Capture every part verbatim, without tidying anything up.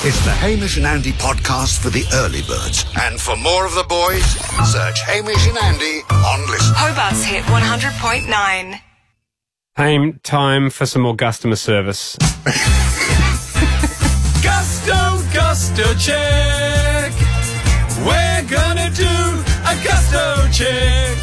It's the Hamish and Andy podcast for the early birds. And for more of the boys, search Hamish and Andy on Listen. Hobart's Hit one hundred point nine. Haim, time for some more customer service. Gusto, Gusto check. We're gonna do a Gusto check.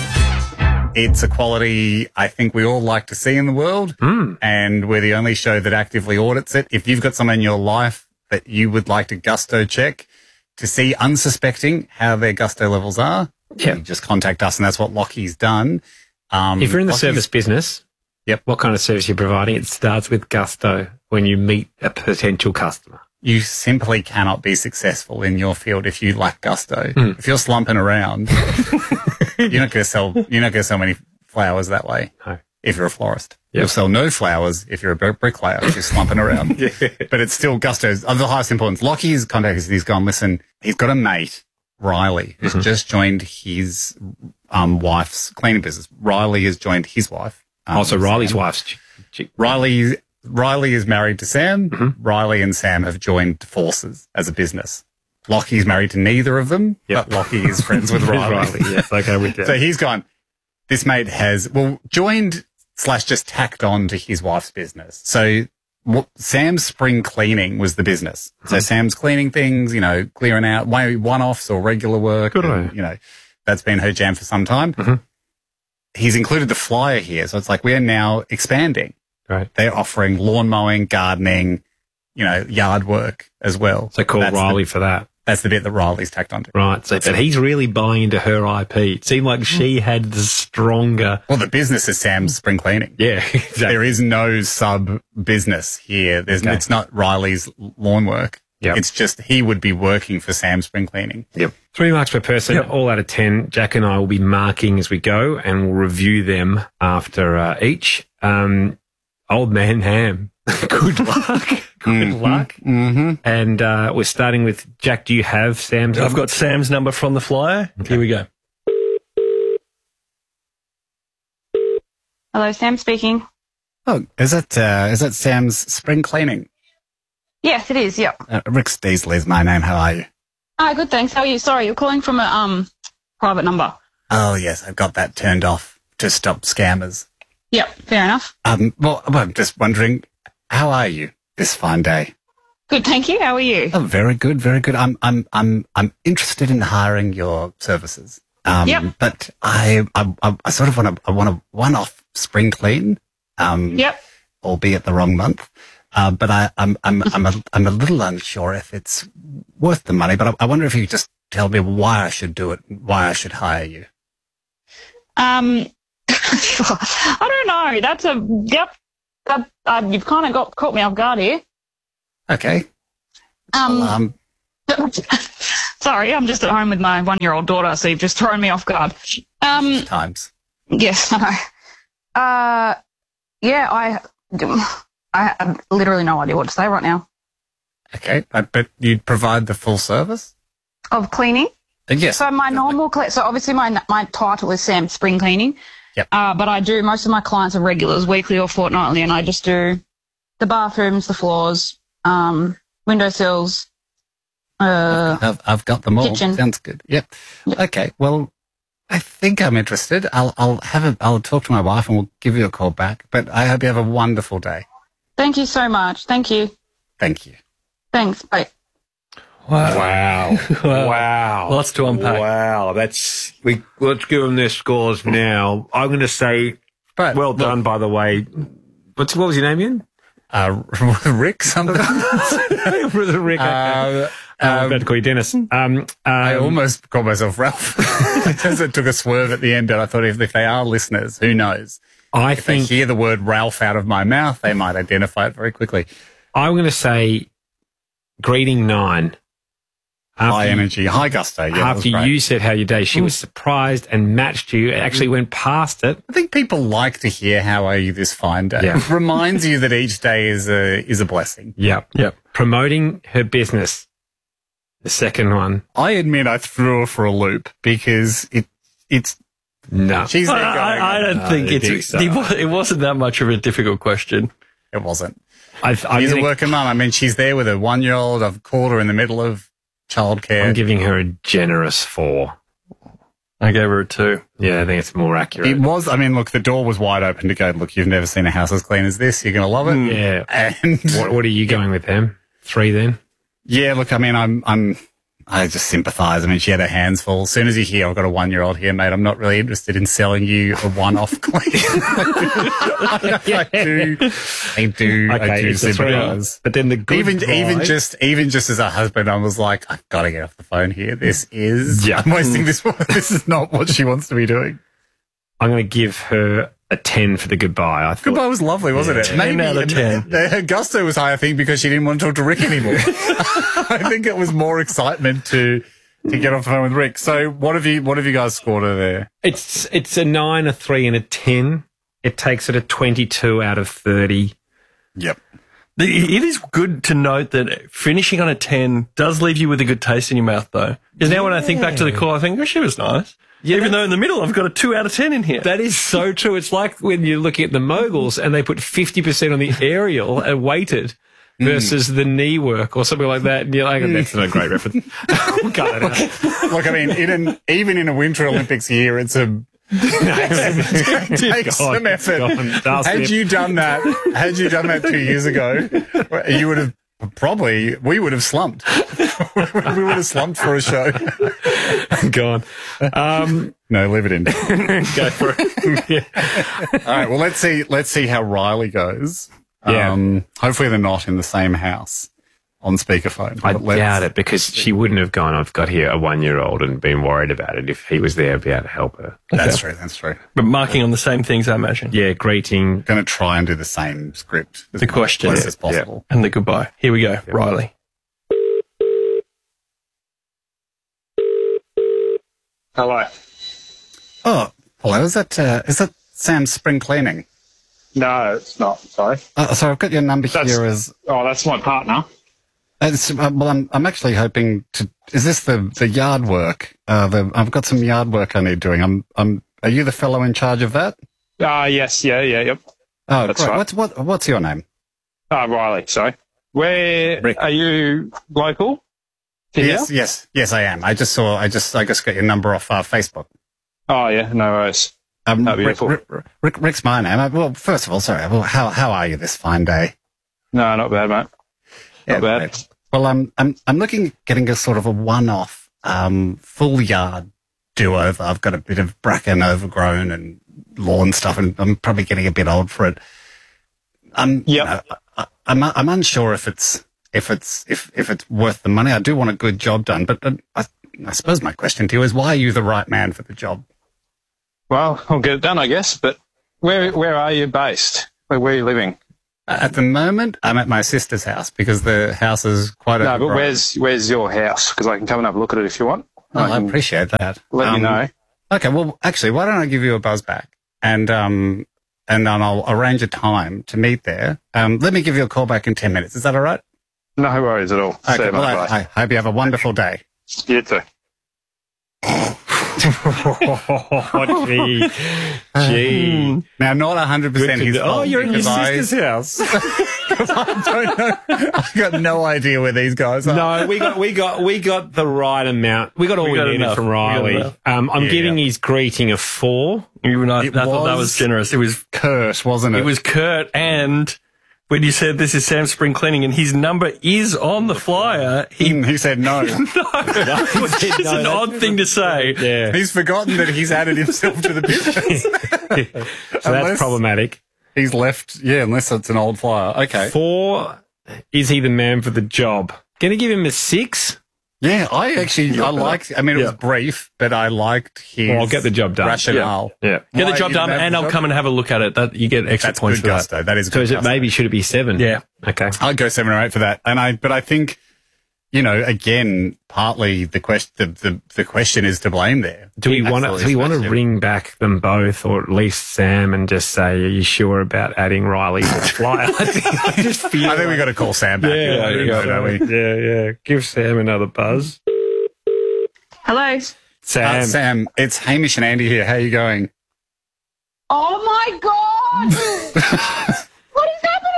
It's a quality I think we all like to see in the world, mm. and we're the only show that actively audits it. If you've got someone in your life that you would like to Gusto check to see unsuspecting how their Gusto levels are, yeah. you just contact us, and that's what Lockheed's done. Um, if you're in the Lockheed's, service business, yep. what kind of service you're providing, it starts with Gusto when you meet a potential customer. You simply cannot be successful in your field if you lack Gusto. Mm. If you're slumping around, you're not going to sell. You're not going to sell many flowers that way. No. If you're a florist, yep. You'll sell no flowers if you're a bricklayer. If you're slumping around, yeah. But it's still Gusto's of the highest importance. Lockie's contacted us. He's gone. Listen, he's got a mate, Riley, who's mm-hmm. just joined his um, wife's cleaning business. Riley has joined his wife. Um, oh, so Riley's Sam. wife's. She, Riley. Riley is married to Sam. Mm-hmm. Riley and Sam have joined forces as a business. Lockie's married to neither of them, yep. but Lockie is friends with Riley. Riley. Yes, okay, with that. So he's gone, this mate has, well, joined slash just tacked on to his wife's business. So what, Sam's spring cleaning was the business. So mm-hmm. Sam's cleaning things, you know, clearing out one-offs or regular work. Good and, you know, that's been her jam for some time. Mm-hmm. He's included the flyer here. So it's like we're now expanding. Right. They're offering lawn mowing, gardening, you know, yard work as well. So call that's Riley the, for that. That's the bit that Riley's tacked onto. Right. So, but he's really buying into her I P. It seemed like she had the stronger... Well, the business is Sam's spring cleaning. Yeah, exactly. There is no sub-business here. There's okay. It's not Riley's lawn work. Yep. It's just he would be working for Sam's spring cleaning. Yep. Three marks per person, yep. all out of ten. Jack and I will be marking as we go, and we'll review them after uh, each. Um... Old man Ham, good luck. Good mm-hmm. luck. Mm-hmm. And uh, we're starting with Jack. Do you have Sam's number? I've got Sam's number from the flyer. Okay. Here we go. Hello, Sam speaking. Oh, is that, uh, is that Sam's spring cleaning? Yes, it is, yep. Uh, Rick Steasley is my name. How are you? Ah, good, thanks. How are you? Sorry, you're calling from a um private number. Oh, yes, I've got that turned off to stop scammers. Yep, fair enough. Um, well, I'm just wondering, how are you this fine day? Good, thank you. How are you? Oh, very good, very good. I'm, I'm, I'm, I'm interested in hiring your services. Um, yep. But I, I, I sort of want to, I want a one-off spring clean. Um, yep. Albeit the wrong month. Uh, but I, I'm, I'm, I'm a, I'm a little unsure if it's worth the money. But I, I wonder if you could just tell me why I should do it, why I should hire you. Um. I don't know. That's a yep. That, uh, you've kind of got caught me off guard here. Okay. Um. Well, um sorry, I'm just at home with my one-year-old daughter, so you've just thrown me off guard. Um. Times. Yes, I know. Uh. Yeah, I. I have literally no idea what to say right now. Okay, but, but you'd provide the full service of cleaning. Uh, yes. So my normal, cle- so obviously my my title is Sam Spring Cleaning. Yep. Uh, but I do, most of my clients are regulars, weekly or fortnightly, and I just do the bathrooms, the floors, um, windowsills. Uh, I've, I've got them all. Kitchen. Sounds good. Yep. Yep. Okay. Well, I think I'm interested. I'll, I'll have a, I'll talk to my wife and we'll give you a call back. But I hope you have a wonderful day. Thank you so much. Thank you. Thank you. Thanks. Bye. Wow. Wow. wow. Wow. Lots to unpack. Wow. That's, we, let's give them their scores now. I'm going to say, but, well done, look, by the way. What's, what was your name again? Uh, Rick something. Rick. Uh, um, I'm about to call you Dennis. Um, um, I almost called myself Ralph. Because it took a swerve at the end, and I thought if, if they are listeners, who knows? I if think they hear the word Ralph out of my mouth, they might identify it very quickly. I'm going to say greeting nine. After high energy, you, high gusto. Yeah, after you said how your day, she mm. was surprised and matched you. It actually went past it. I think people like to hear how are you this fine day. Yeah. It reminds you that each day is a is a blessing. Yep. Yep. Promoting her business. The second one. I admit I threw her for a loop because it it's no. She's there going, I, I don't no, think I it's think so. it wasn't that much of a difficult question. It wasn't. I've, I'm, She's a gonna- working mum. I mean, she's there with a one-year-old. I've caught her in the middle of childcare. I'm giving her a generous four. I gave her a two. Yeah, I think it's more accurate. It was, I mean, look, the door was wide open to go, look, you've never seen a house as clean as this. You're going to love it. Yeah. And What, what are you going with them? Three then? yeah, look, I mean, I'm, I'm, I just sympathise. I mean, she had her hands full. As soon as you hear, I've got a one-year-old here, mate, I'm not really interested in selling you a one-off clean. I do, I do, I do it's a three. sympathise. But then the good Even, bride- even just, even just as a husband, I was like, I've got to get off the phone here. This is, Yeah. I'm wasting this. This is not what she wants to be doing. I'm going to give her a ten for the goodbye. I thought, Goodbye was lovely, wasn't it? ten out of ten. The, her gusto was high, I think, because she didn't want to talk to Rick anymore. I think it was more excitement to to get off the phone with Rick. So, what have you what have you guys scored her there? It's it's a nine, a three, and a ten. It takes it a twenty-two out of thirty. Yep. The- It is good to note that finishing on a ten does leave you with a good taste in your mouth, though. Because now when I think back to the call, I think, oh, she was nice. Even though in the middle I've got a two out of ten in here. That is so true. It's like when you're looking at the moguls and they put fifty percent on the aerial and weighted versus the knee work or something like that. And you're like, that's not a great reference. We'll cut that out. Look, I mean, in an, even in a Winter Olympics year, it's a it takes God, some effort. God, dust Had it. you done that, had you done that two years ago, you would have probably we would have slumped. We would have slumped for a show. Gone. Um, No, leave it in. go for it. Yeah. All right. Well, let's see. Let's see how Riley goes. Yeah. Um, hopefully, they're not in the same house on speakerphone. I But let's- doubt it because she wouldn't have gone, I've got here a one-year-old and been worried about it. If he was there, I'd be able to help her. That's true. That's true. But marking on the same things, I imagine. Yeah, greeting. Going to try and do the same script. As The question. close Yeah. as possible. And the goodbye. Here we go. Riley. Hello. Oh, hello. Is that uh, is that Sam's spring cleaning? No, it's not. Sorry. Uh, so I've got your number That's- here as. Oh, that's my partner. It's, uh, well, I'm I'm actually hoping to. Is this the the yard work? Uh, the, I've got some yard work I need doing. I'm I'm. Are you the fellow in charge of that? Ah, yes, yeah, yeah, yep. Oh, That's great. right. What's what what's your name? Ah, Riley. Sorry. Where Rick. are you local? To Yes, here? yes, yes. I am. I just saw. I just I just got your number off uh, Facebook. Oh, yeah. No worries. Um, Oh, Rick, beautiful. Rick, Rick, Rick's my name. Uh, Well, first of all, sorry. Well, how how are you this fine day? No, not bad, mate. Not bad. great. Well, I'm I'm I'm looking at getting a sort of a one-off um, full yard do-over. I've got a bit of bracken overgrown and lawn stuff, and I'm probably getting a bit old for it. I'm you Yep. know, I, I'm I'm unsure if it's if it's if if it's worth the money. I do want a good job done, but uh, I, I suppose my question to you is, why are you the right man for the job? Well, I'll get it done, I guess. But where where are you based? Where, where are you living? At the moment, I'm at my sister's house because the house is quite No, but overgrown. where's where's your house? Because I can come and have a look at it if you want. Oh, I can appreciate that. let you Um, know. Okay, well, actually, why don't I give you a buzz back and um and then I'll arrange a time to meet there. Um, let me give you a call back in ten minutes. Is that all right? No worries at all. See Okay. you, Well, mate. I, I hope you have a wonderful day. You too. Oh, gee. Gee. Now, not a hundred percent his fault. Oh, you're in your because I- sister's house. I don't know. I've got no idea where these guys are. No, we got we got we got the right amount. We got all We we, got needed enough. from We got Riley. enough. Um, I'm Yeah. giving his greeting a four. You and I, I It thought that was- was generous. It was Kurt, wasn't it? it was Kurt, and when you said this is Sam's spring cleaning and his number is on the flyer, he he, he said no. which is No, an that- odd thing to say. Yeah, He's forgotten that he's added himself to the business. so Unless- that's problematic. He's left, yeah, unless it's an old flyer. Okay. Four. Is he the man for the job? Gonna give him a six. Yeah, I actually, I liked, I mean, it was Yeah. brief, but I liked his Well, I'll get the job done. rationale. Yeah. Get the Why job you done, have and the I'll job? come and have a look at it. That you get extra That's points good for that. gusto. That is So good is it gusto. maybe should it be seven? Yeah. Okay. I'd go seven or eight for that. And I, but I think, you know, again, partly the question, the, the, the question is to blame there. Do we want to? Absolutely Do we want to smashed him. ring back them both, or at least Sam, and just say, "Are you sure about adding Riley to the flyer?" I, think, I just feel. I think we got to call Sam back. Yeah, Yeah, yeah, don't we? yeah, yeah. Give Sam another buzz. Hello. Sam. Uh, Sam, it's Hamish and Andy here. How are you going? Oh my god! What is happening?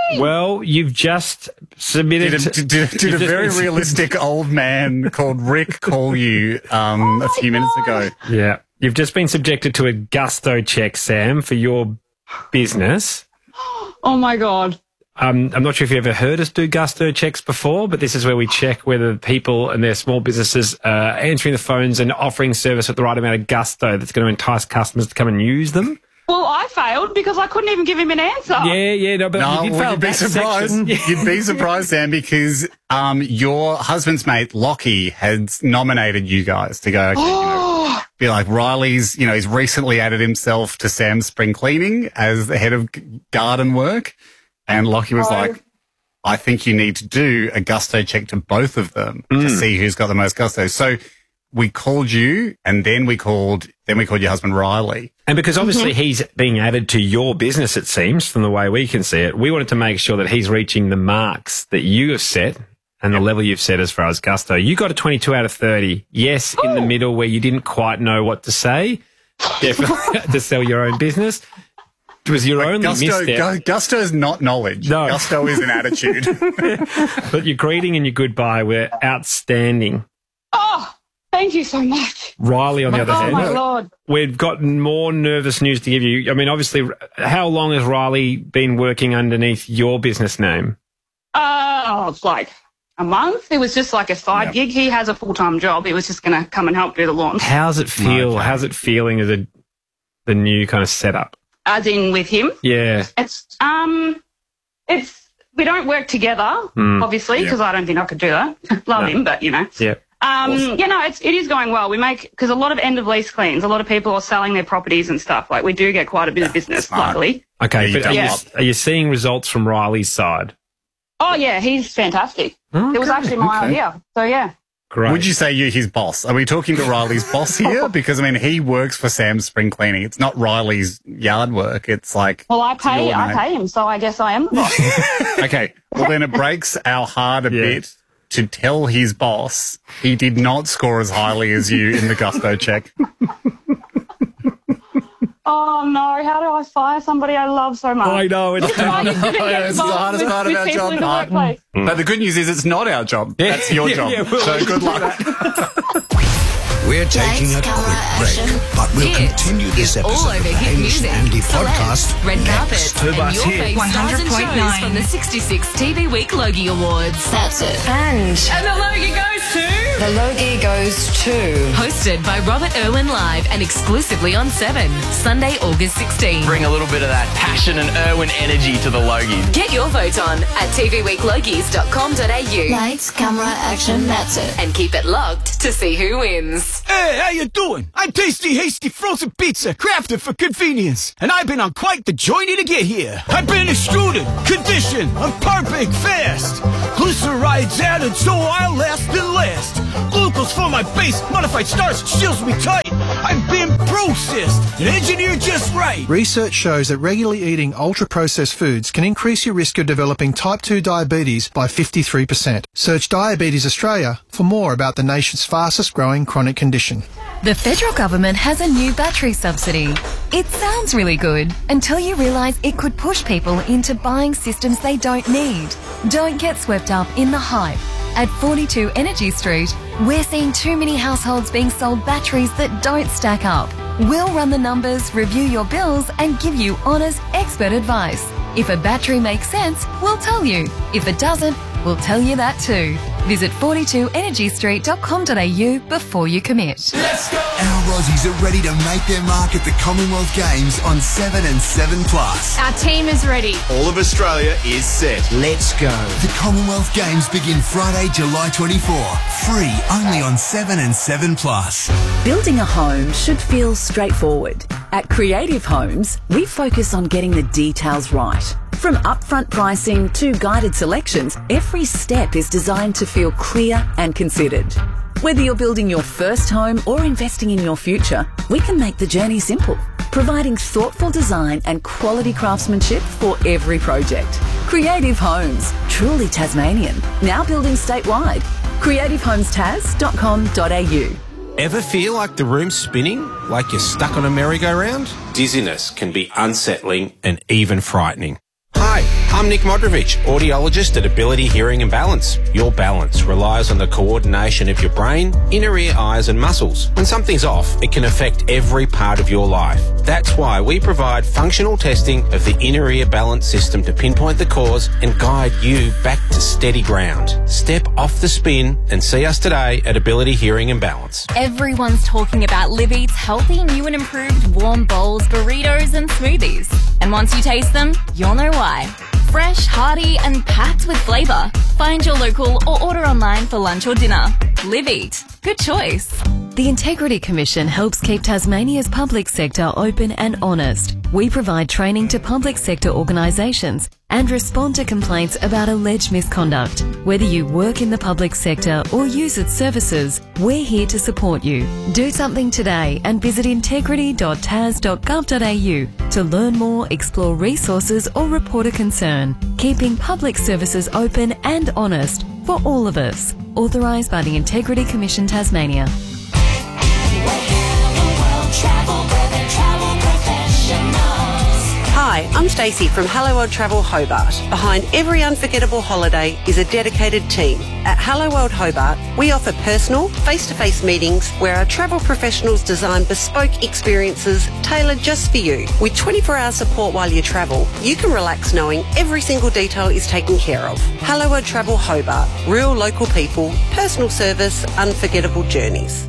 Well, you've just submitted. Did a, did, did, did a very realistic old man called Rick call you um, Oh a few minutes ago? Yeah. You've just been subjected to a gusto check, Sam, for your business. Oh my God. Um, I'm not sure if you ever heard us do gusto checks before, but this is where we check whether people and their small businesses are answering the phones and offering service with the right amount of gusto that's going to entice customers to come and use them. Well, I failed because I couldn't even give him an answer. Yeah, yeah, no, but No, you did well, fail you'd be that surprised. section. You'd be surprised, Sam, because um, your husband's mate, Lockie, had nominated you guys to go, okay, you know, be like, Riley's, you know, he's recently added himself to Sam's spring cleaning as the head of g- garden work. And Lockie was Oh. like, I think you need to do a gusto check to both of them to see who's got the most gusto. So we called you, and then we called, then we called your husband Riley. And because obviously he's being added to your business, it seems, from the way we can see it, we wanted to make sure that he's reaching the marks that you have set and the level you've set as far as gusto. You got a twenty-two out of thirty. Yes, in the middle where you didn't quite know what to say. Definitely to sell your own business. It was your only Gusto, misstep. gu- gusto is not knowledge. No. Gusto is an attitude. But your greeting and your goodbye were outstanding. Oh, thank you so much. Riley, on the other Oh hand, my Lord. we've got more nervous news to give you. I mean, obviously, how long has Riley been working underneath your business name? Uh, oh, it's like a month. It was just like a side gig. He has a full-time job. He was just going to come and help do the launch. How's it feel? Okay. How's it feeling as a the new kind of setup? As in with him. Yeah. It's, um, it's, we don't work together, obviously, because I don't think I could do that. Love No. him, but, you know. Yeah. Um, yeah, no, it's, it is going well. We make, because a lot of end of lease cleans, a lot of people are selling their properties and stuff. Like, we do get quite a bit of business, smart. luckily. Okay, Yeah, but are you you, don't. are you seeing results from Riley's side? Oh, yeah, he's fantastic. It was actually my okay. idea. So, yeah. Great. Would you say you're his boss? Are we talking to Riley's boss here? Because, I mean, he works for Sam's spring cleaning. It's not Riley's yard work. It's like... Well, I it's pay, your I name. pay him, so I guess I am the boss. Okay, well, then it breaks our heart a Yeah. bit to tell his boss he did not score as highly as you in the gusto check. Oh, no, how do I fire somebody I love so much? I know. It's I used to get It's the involved hardest with- part of with our people job, in the Mark. workplace. But the good news is it's not our job. That's your Yeah, job. yeah, we'll- so good luck. We're taking a Lights, camera, quick break, action. but we'll Hits. continue this It's all episode over of hit Hamish music, and Andy celebs, podcast red next. carpets, and your fave stars and shows from the sixty-six T V Week Logie Awards. That's it. And And the Logie goes to... the Logie goes to Hosted by Robert Irwin Live and exclusively on seven, Sunday, August sixteenth. Bring a little bit of that passion and Irwin energy to the Logies. Get your vote on at t v week logies dot com dot a u lights, camera, action, that's it. and keep it locked to see who wins. Hey, how you doing? I'm Tasty Hasty Frozen Pizza, crafted for convenience, and I've been on quite the journey to get here. I've been extruded, conditioned, I'm perfect fast. Glycerides added so I'll last and last. Glucose for my base, modified starch seals me tight. I've been processed and engineered just right. Research shows that regularly eating ultra-processed foods can increase your risk of developing type two diabetes by fifty-three percent. Search Diabetes Australia for more about the nation's fastest growing chronic condition. The federal government has a new battery subsidy. It sounds really good until you realise it could push people into buying systems they don't need. Don't get swept up in the hype. At forty-two Energy Street, we're seeing too many households being sold batteries that don't stack up. We'll run the numbers, review your bills, and give you honest, expert advice. If a battery makes sense, we'll tell you. If it doesn't, we'll tell you that too. Visit forty-two energy street dot com dot a u before you commit. Our Aussies are ready to make their mark at the Commonwealth Games on seven and seven plus. Our team is ready. All of Australia is set. Let's go. The Commonwealth Games begin Friday, July twenty-fourth. Free only on seven and seven plus. Building a home should feel straightforward. At Creative Homes, we focus on getting the details right. From upfront pricing to guided selections, every step is designed to feel clear and considered. Whether you're building your first home or investing in your future, we can make the journey simple, providing thoughtful design and quality craftsmanship for every project. Creative Homes, truly Tasmanian, now building statewide. creative homes tas dot com dot a u. Ever feel like the room's spinning? Like you're stuck on a merry-go-round? Dizziness can be unsettling and even frightening. Hi, I'm Nick Modrovich, audiologist at Ability Hearing and Balance. Your balance relies on the coordination of your brain, inner ear, eyes and muscles. When something's off, it can affect every part of your life. That's why we provide functional testing of the inner ear balance system to pinpoint the cause and guide you back to steady ground. Step off the spin and see us today at Ability Hearing and Balance. Everyone's talking about Live Eat's healthy, new and improved warm bowls, burritos and smoothies. And once you taste them, you'll know why. Fresh, hearty and packed with flavour. Find your local or order online for lunch or dinner. Live Eat. Good choice. The Integrity Commission helps keep Tasmania's public sector open and honest. We provide training to public sector organisations and respond to complaints about alleged misconduct. Whether you work in the public sector or use its services, we're here to support you. Do something today and visit integrity dot tas dot gov dot a u to learn more, explore resources or report a concern. Keeping public services open and honest for all of us. Authorised by the Integrity Commission Tasmania. Hi, I'm Stacey from Hello World Travel Hobart. Behind every unforgettable holiday is a dedicated team. At Hello World Hobart, we offer personal, face-to-face meetings where our travel professionals design bespoke experiences tailored just for you. With twenty-four hour support while you travel, you can relax knowing every single detail is taken care of. Hello World Travel Hobart. Real local people, personal service, unforgettable journeys.